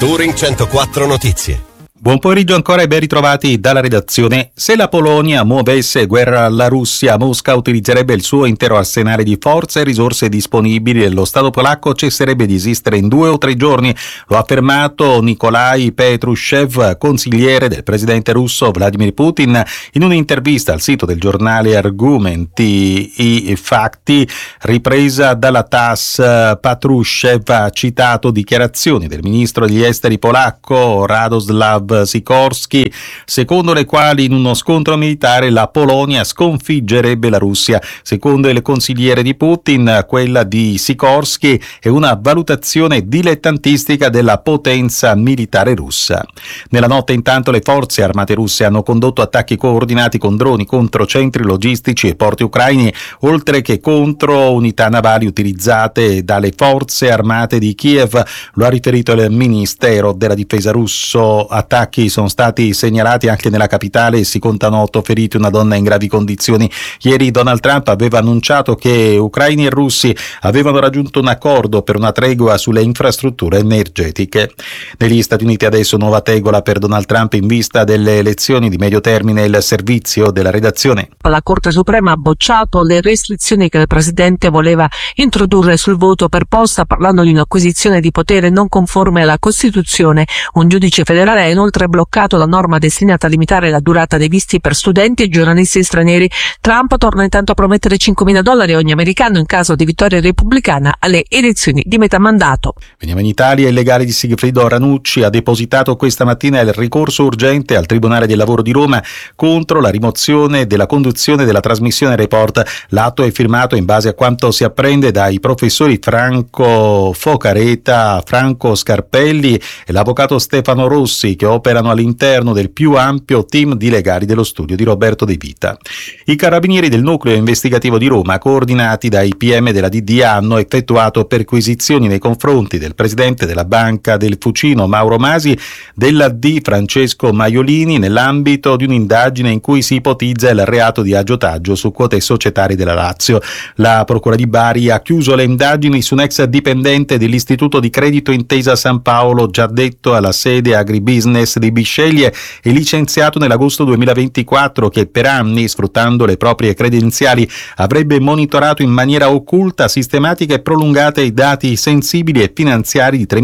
Touring 104 Notizie. Buon pomeriggio ancora e ben ritrovati dalla redazione. Se la Polonia muovesse guerra alla Russia, Mosca utilizzerebbe il suo intero arsenale di forze e risorse disponibili e lo Stato polacco cesserebbe di esistere in 2 o 3 giorni. Lo ha affermato Nikolai Petrushev, consigliere del presidente russo Vladimir Putin, in un'intervista al sito del giornale Argumenti i Fatti, ripresa dalla TASS. Patrushev ha citato dichiarazioni del ministro degli esteri polacco Radoslav Sikorski, secondo le quali in uno scontro militare la Polonia sconfiggerebbe la Russia. Secondo il consigliere di Putin, quella di Sikorski è una valutazione dilettantistica della potenza militare russa. Nella notte intanto le forze armate russe hanno condotto attacchi coordinati con droni contro centri logistici e porti ucraini, oltre che contro unità navali utilizzate dalle forze armate di Kiev, lo ha riferito il Ministero della Difesa russo. Attacchi sono stati segnalati anche nella capitale e si contano 8 feriti, una donna in gravi condizioni. Ieri Donald Trump aveva annunciato che ucraini e russi avevano raggiunto un accordo per una tregua sulle infrastrutture energetiche. Negli Stati Uniti adesso nuova tegola per Donald Trump in vista delle elezioni di medio termine. Il servizio della redazione. La Corte Suprema ha bocciato le restrizioni che il Presidente voleva introdurre sul voto per posta, parlando di un'acquisizione di potere non conforme alla Costituzione. Un giudice federale ha inoltre bloccato la norma destinata a limitare la durata dei visti per studenti e giornalisti stranieri. Trump torna intanto a promettere $5.000 a ogni americano in caso di vittoria repubblicana alle elezioni di metà mandato. Veniamo in Italia. Il legale di Sigfrido Ranucci ha depositato questa mattina il ricorso urgente al Tribunale del Lavoro di Roma contro la rimozione della conduzione della trasmissione Report. L'atto è firmato in base a quanto si apprende dai professori Franco Focareta, Franco Scarpelli e l'avvocato Stefano Rossi, che operano all'interno del più ampio team di legali dello studio di Roberto De Vita. I carabinieri del nucleo investigativo di Roma, coordinati dai PM della DD, hanno effettuato perquisizioni nei confronti del presidente della Banca del Fucino Mauro Masi, dell'AD Francesco Maiolini, nell'ambito di un'indagine in cui si ipotizza il reato di aggiotaggio su quote societarie della Lazio. La Procura di Bari ha chiuso le indagini su un ex dipendente dell'Istituto di Credito Intesa San Paolo, già detto alla sede agribusiness di Bisceglie e licenziato nell'agosto 2024, che per anni, sfruttando le proprie credenziali, avrebbe monitorato in maniera occulta, sistematica e prolungata i dati sensibili e finanziari di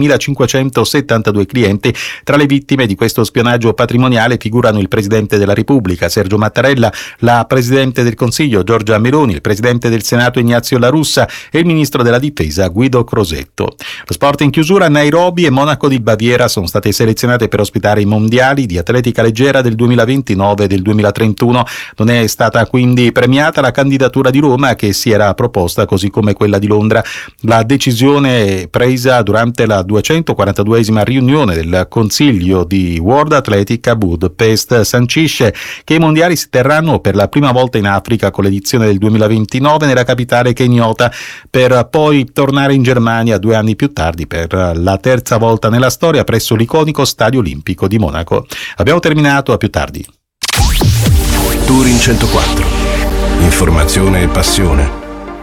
3.572 clienti. Tra le vittime di questo spionaggio patrimoniale figurano il Presidente della Repubblica Sergio Mattarella, la Presidente del Consiglio Giorgia Meloni, il Presidente del Senato Ignazio La Russa e il Ministro della Difesa Guido Crosetto. Lo sport in chiusura. Nairobi e Monaco di Baviera sono state selezionate per ospitare i mondiali di atletica leggera del 2029 e del 2031. Non è stata quindi premiata la candidatura di Roma, che si era proposta, così come quella di Londra. La decisione presa durante la 242esima riunione del Consiglio di World Athletic a Budapest sancisce che i mondiali si terranno per la prima volta in Africa, con l'edizione del 2029 nella capitale kenyota, per poi tornare in Germania 2 anni più tardi per la terza volta nella storia presso l'iconico Stadio Olimpico di Monaco. Abbiamo terminato, a più tardi. Touring 104. Informazione e passione.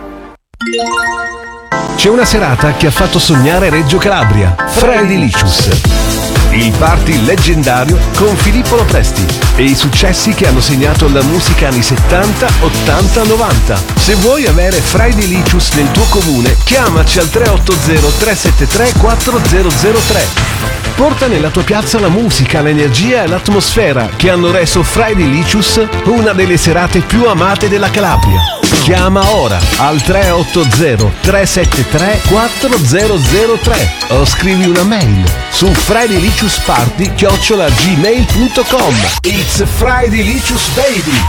C'è una serata che ha fatto sognare Reggio Calabria. Fridaylicious. Il party leggendario con Filippo Lopresti e i successi che hanno segnato la musica anni 70, 80, 90. Se vuoi avere Fridaylicious nel tuo comune, chiamaci al 380 373 4003. Porta nella tua piazza la musica, l'energia e l'atmosfera che hanno reso Fridaylicious una delle serate più amate della Calabria. Chiama ora al 380 373 4003 o scrivi una mail su fridayliciouspparty@gmail.com. It's Fridaylicious baby!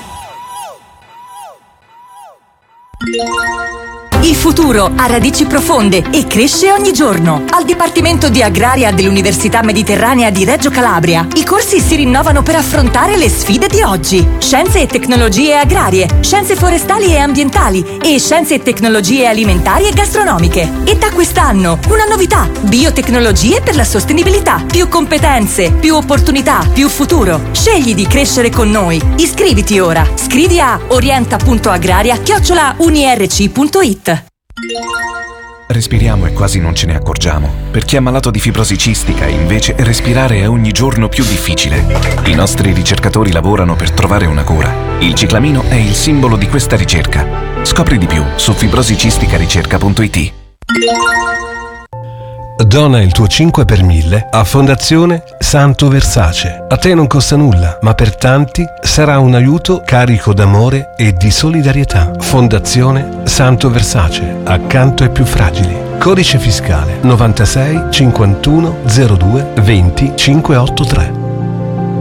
Il futuro ha radici profonde e cresce ogni giorno. Al Dipartimento di Agraria dell'Università Mediterranea di Reggio Calabria, i corsi si rinnovano per affrontare le sfide di oggi. Scienze e tecnologie agrarie, scienze forestali e ambientali e scienze e tecnologie alimentari e gastronomiche. E da quest'anno una novità: biotecnologie per la sostenibilità. Più competenze, più opportunità, più futuro. Scegli di crescere con noi. Iscriviti ora. Scrivi a orienta.agraria@unirc.it. respiriamo e quasi non ce ne accorgiamo. Per chi è malato di fibrosi cistica, invece, respirare è ogni giorno più difficile. I nostri ricercatori lavorano per trovare una cura. Il ciclamino è il simbolo di questa ricerca. Scopri di più su fibrosicisticaricerca.it. Dona il tuo 5 per 1000 a Fondazione Santo Versace. A te non costa nulla, ma per tanti sarà un aiuto carico d'amore e di solidarietà. Fondazione Santo Versace, accanto ai più fragili. Codice fiscale 96 51 02 20 583.